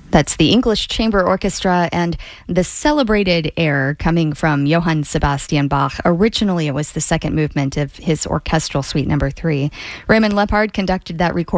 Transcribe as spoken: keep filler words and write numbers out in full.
That's the English Chamber Orchestra and the celebrated air coming from Johann Sebastian Bach. Originally, it was the second movement of his orchestral suite number three. Raymond Lepard conducted that recording.